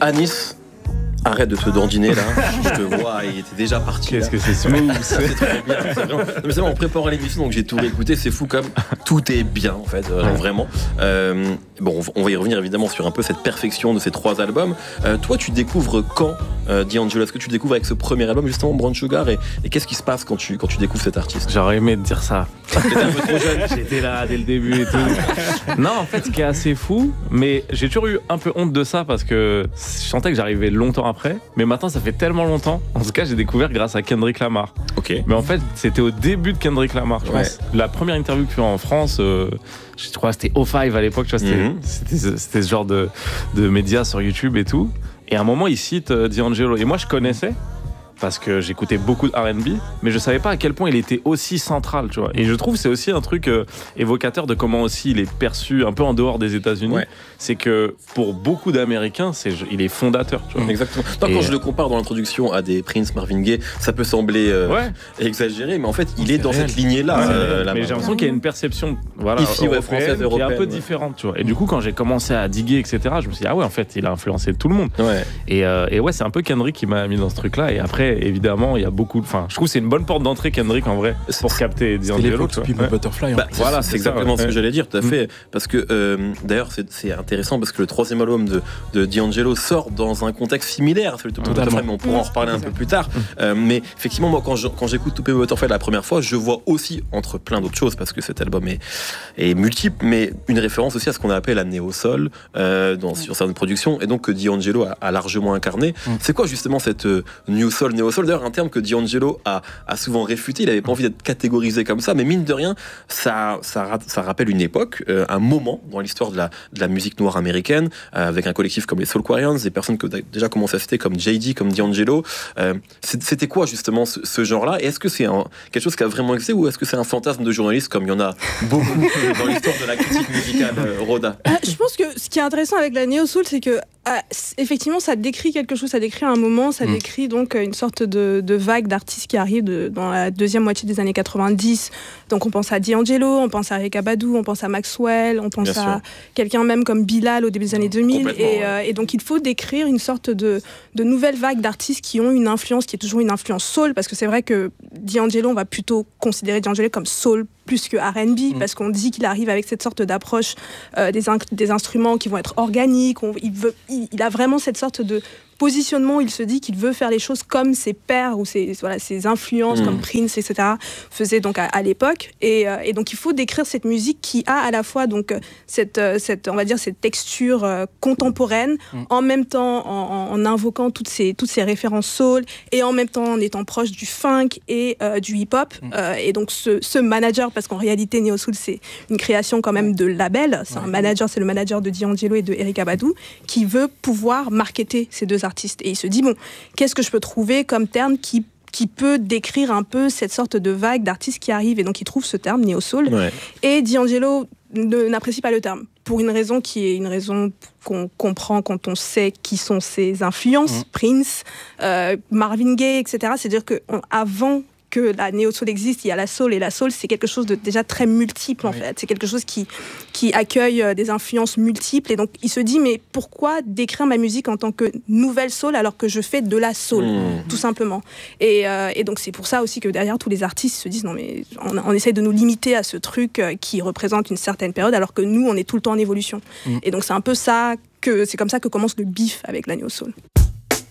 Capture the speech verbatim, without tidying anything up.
Anis, arrête de te dandiner là, je te vois, il était déjà parti. Qu'est-ce là. que c'est smooth. C'est très bien, c'est vraiment... Non, mais c'est vrai, on prépare l'émission, donc j'ai tout réécouté, c'est fou comme tout est bien en fait, euh, vraiment. Euh, bon, on va y revenir évidemment sur un peu cette perfection de ces trois albums. Euh, toi, tu découvres quand euh, D'Angelo? Est-ce que tu découvres avec ce premier album justement Brown Sugar et, et qu'est-ce qui se passe quand tu, quand tu découvres cet artiste? J'aurais aimé te dire ça. T'étais un peu trop jeune. J'étais là dès le début et tout. Non, en fait, ce qui est assez fou, mais j'ai toujours eu un peu honte de ça parce que je sentais que j'arrivais longtemps après. Mais maintenant, ça fait tellement longtemps. En tout cas, j'ai découvert grâce à Kendrick Lamar. Ok. Mais en fait, c'était au début de Kendrick Lamar, je Ouais. pense. La première interview que tu as en France, euh, je crois que c'était O cinq à l'époque, tu vois, c'était, Mhm. c'était, c'était ce genre de, de médias sur YouTube et tout. Et à un moment, il cite euh, D'Angelo. Et moi, je connaissais. Parce que j'écoutais beaucoup de R and B, mais je savais pas à quel point il était aussi central, tu vois. Et je trouve que c'est aussi un truc euh, évocateur de comment aussi il est perçu un peu en dehors des États-Unis. Ouais. C'est que pour beaucoup d'Américains, c'est, il est fondateur, tu vois. Exactement. Non, quand Et je le compare dans l'introduction à des Prince, Marvin Gaye, ça peut sembler euh, Ouais. exagéré, mais en fait, il est dans réel. cette lignée-là. Ouais, euh, mais là-bas. j'ai l'impression qu'il y a une perception, voilà, Ici, ouais, européenne, française, qui est un européenne, peu ouais. différente, tu vois. Et du coup, quand j'ai commencé à diguer, et cetera, je me suis dit ah ouais, en fait, il a influencé tout le monde. Ouais. Et, euh, et ouais, c'est un peu Kendrick qui m'a mis dans ce truc-là. Et après, évidemment, il y a beaucoup. Enfin, je trouve que c'est une bonne porte d'entrée Kendrick en vrai pour capter C'était D'Angelo. l'époque tu vois. Pimp a Ouais. Butterfly. en Bah, plus. voilà, c'est c'est exactement ça, ce ouais. que j'allais dire, tout à fait. Parce que, euh, d'ailleurs, c'est, c'est intéressant parce que le troisième album de, de D'Angelo sort dans un contexte similaire à celui de Pimp a Totalement. Butterfly, mais on pourra en reparler un peu plus tard. Euh, mais effectivement, moi, quand, je, quand j'écoute Pimp a Butterfly la première fois, je vois aussi, entre plein d'autres choses, parce que cet album est, est multiple, mais une référence aussi à ce qu'on appelle la néo-soul euh, dans, sur certaines productions, et donc que D'Angelo a, a largement incarné. Mm. C'est quoi justement cette euh, new soul, néo-soul? D'ailleurs, un terme que D'Angelo a, a souvent réfuté, il n'avait pas envie d'être catégorisé comme ça, mais mine de rien, ça, ça, ra- ça rappelle une époque, euh, un moment dans l'histoire de la, de la musique noire américaine, euh, avec un collectif comme les Soulquarians, des personnes que tu as déjà commencé à citer comme J D, comme D'Angelo. Euh, c'est- c'était quoi justement ce, ce genre-là? Et est-ce que c'est un, quelque chose qui a vraiment existé ou est-ce que c'est un fantasme de journaliste comme il y en a beaucoup dans l'histoire de la critique musicale, euh, Rhoda? Euh, je pense que ce qui est intéressant avec la néo soul, c'est que euh, c- effectivement, ça décrit quelque chose, ça décrit un moment, ça Mm. décrit donc euh, une sorte de, de vague d'artistes qui arrivent de- dans la deuxième moitié des années quatre-vingt-dix. Donc on pense à D'Angelo, on pense à Erykah Badu, on pense à Maxwell, on pense Bien à sûr. quelqu'un même comme Bilal au début des années deux mille. Complètement, Et, ouais. euh, et donc il faut décrire une sorte de, de nouvelle vague d'artistes qui ont une influence, qui est toujours une influence soul, parce que c'est vrai que D'Angelo, on va plutôt considérer D'Angelo comme soul plus que R and B, Mm. parce qu'on dit qu'il arrive avec cette sorte d'approche euh, des, in- des instruments qui vont être organiques. On- il, veut, il, il a vraiment cette sorte de positionnement où il se dit qu'il veut faire les choses comme ses pairs ou ses, voilà, ses influences, Mm. comme Prince, et cetera, faisaient donc à, à l'époque. Et, euh, et donc il faut décrire cette musique qui a à la fois donc, euh, cette, euh, cette, on va dire, cette texture euh, contemporaine, Mm. en même temps en, en- en invoquant toutes ces, toutes ces références soul, et en même temps en étant proche du funk et euh, du hip-hop. Mm. Euh, et donc ce, ce manager, parce qu'en réalité Neo Soul c'est une création quand même de label, c'est un Ouais. manager, c'est le manager de D'Angelo et de Erykah Badu, qui veut pouvoir marketer ces deux artistes. Et il se dit, bon, qu'est-ce que je peux trouver comme terme qui qui peut décrire un peu cette sorte de vague d'artistes qui arrivent, et donc il trouve ce terme Neo Soul. Ouais. Et D'Angelo ne- n'apprécie pas le terme, pour une raison qui est une raison qu'on comprend quand on sait qui sont ses influences, Mmh. Prince, euh, Marvin Gaye, et cetera. C'est-à-dire qu'avant que la néo-soul existe, il y a la soul, et la soul, c'est quelque chose de déjà très multiple, en Oui. fait. C'est quelque chose qui, qui accueille euh, des influences multiples, et donc il se dit, mais pourquoi décrire ma musique en tant que nouvelle soul alors que je fais de la soul, Mm. tout simplement. Et, euh, et donc c'est pour ça aussi que derrière tous les artistes se disent, non mais on, on essaye de nous limiter à ce truc euh, qui représente une certaine période, alors que nous, on est tout le temps en évolution. Mm. Et donc c'est un peu ça, que c'est comme ça que commence le bif avec la néo-soul.